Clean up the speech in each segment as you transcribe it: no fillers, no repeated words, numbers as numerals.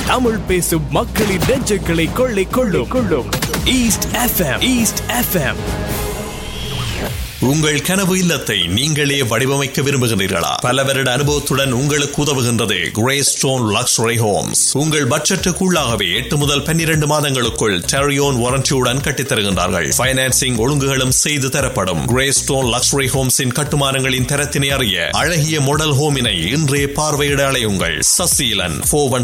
தமிழ் பேசும் மக்களின் நெஞ்சுகளை கொள்ளை கொள்ளும் ஈஸ்ட் எஃப்எம். உங்கள் கனவு இல்லத்தை நீங்களே வடிவமைக்க விரும்புகிறீர்களா? பல வருட அனுபவத்துடன் உங்களுக்கு உதவுகின்றது கிரேஸ்டோன் லக்ஸரி ஹோம்ஸ். உங்கள் பட்ஜெட்டுக்குள்ளாகவே 8 முதல் 12 மாதங்களுக்குள் டெரியோன் வாரண்டியுடன் கட்டித்தருகின்றார்கள். பைனான்சிங் ஒழுங்குகளும் செய்து தரப்படும். கிரேஸ்டோன் லக்ஸரி ஹோம்ஸின் கட்டுமானங்களின் தரத்தினை அறிய அழகிய மாடல் ஹோமினை இன்றே பார்வையிட அலையுங்கள். Saseelan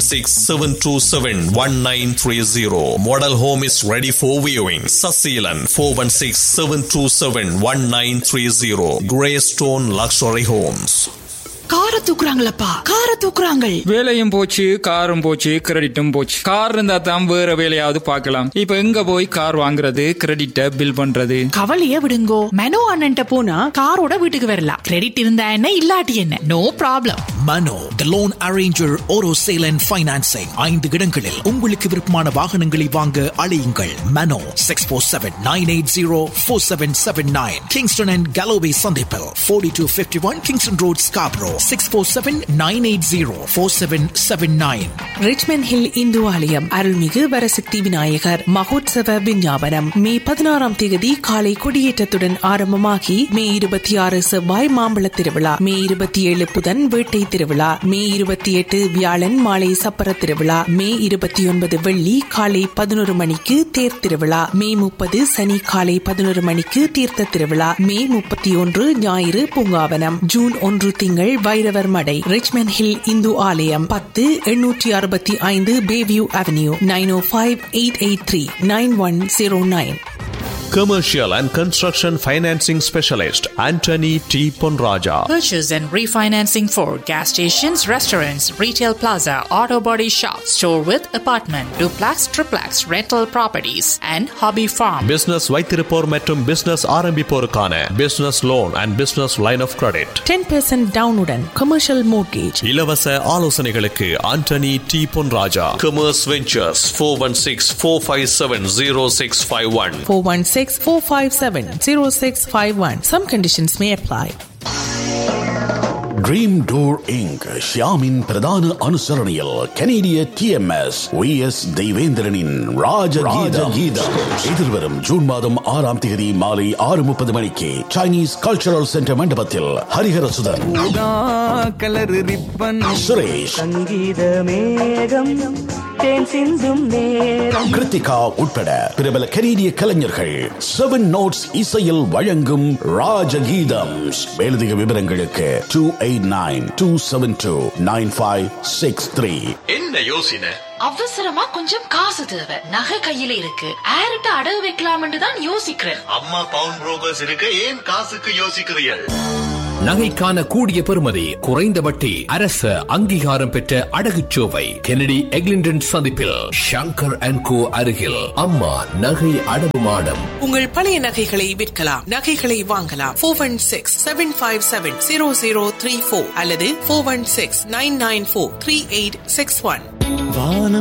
416-727-1930. Model home is ready for viewing. Saseelan 416-727-1930. Greystone Luxury Homes. காரை தூக்குறாங்களப்பா, காரை தூக்குறாங்க. வேலையும் போச்சு, காரும் போச்சு, கிரெடிட்டும் போச்சு. கார் இருந்தா தான் வேற வேலையாவது பார்க்கலாம். இப்ப எங்க போய் கார் வாங்குறது, கிரெடிட்ட பில் பண்றது? கவலைய விடுங்கோ. மனோ அண்ணன்ட்ட போனா காரோட வீட்டுக்கு வரலாம். கிரெடிட் இருந்தா என்ன, இல்லாட்டி என்ன, no problem. Mano the loan arranger, auto sale and financing. 5 இடங்களில் உங்களுக்கு விருப்பமான வாகனங்களை வாங்க அழையுங்கள். மனோ 647-980-4779, கிங்ஸ்டன் அண்ட் கலோவே சந்திப்பில் 4251 Kingston road, Scarborough 647-980-4779. Richmond hill Hindu ஆலயம் அருள்மிகு வரசக்தி விநாயகர் மகோத்சவ விஞ்ஞாபனம் மே 16ஆம் தேதி காலை கொடியேற்றத்துடன் ஆரம்பமாகி மே 26 செவ்வாய் மாம்பழ திருவிழா, மே 27 புதன் வேட்டை திருவிழா, மே 28 வியாழன் மாலை சப்பர திருவிழா, மே 29 வெள்ளி காலை 11 மணிக்கு தேர் திருவிழா, மே 30 சனி காலை 11 மணிக்கு தீர்த்த திருவிழா, மே 31 ஞாயிறு பூங்காவனம், ஜூன் 1 திங்கள் வைரவர் மடை. ரிச்மண்ட் ஹில் இந்து ஆலயம் 10-865 Bayview avenue, 905-883-9109. Commercial and Construction Financing Specialist Anthony T. Ponraja. Purchase and refinancing for gas stations, restaurants, retail plaza, auto body shop, store with apartment, duplex, triplex, rental properties and hobby farm. Business வைத்திருப்போர் மற்றும் business ஆரம்பிப்போருக்கான business loan and business line of credit. 10% டவுனுடன் commercial mortgage. இலவச ஆலோசனைகளுக்கு Anthony T. Ponraja. Commerce Ventures 416-457-0651. 416-457-0651. Some conditions may apply. Dream door ink ஷியாமின் பிரதான அனுசரணையில் கனேடிய TMS VS தெய்வேந்திரனின் ராஜகீதம் எதிர்வரும் June மாதம் 6ஆம் தேதி மாலை 6:30 மணிக்கு சைனீஸ் கல்ச்சரல் சென்டர் மண்டபத்தில் ஹரிஹரசுதன், கலர் ரிப்பன், சுரேஷ், சங்கீத மேகம், தேன் சிந்தும் நேரம், கிருத்திகா உட்பட பிரபல கனேடிய கலைஞர்கள் 7 நோட்ஸ் இசையில் வழங்கும் ராஜகீதம். மேலதிக விவரங்களுக்கு 289-272-9563. என்ன யோசனை? அவசரமா கொஞ்சம் காசு தேவை, நகை கையில இருக்கு, யார்கிட்ட அடகு வைக்கலாம்னு தான் யோசிக்கிறேன். அம்மா பவுன் புரோக்கர்ஸ் இருக்க, ஏன் காசுக்கு யோசிக்கிறீர்கள்? நகைக்கான கூடிய பெறுமதி, குறைந்த வட்டி, அரசு அங்கீகாரம் பெற்ற அடகுச்சோவை கெனடி எக்லிண்டன் சந்திப்பில் ஷங்கர் அண்ட் கோ அருகில் அம்மா நகை அடகு மாடம். உங்கள் பழைய நகைகளை விற்கலாம், நகைகளை வாங்கலாம். 416-757-0034 அல்லது 416-994-3861. வானம்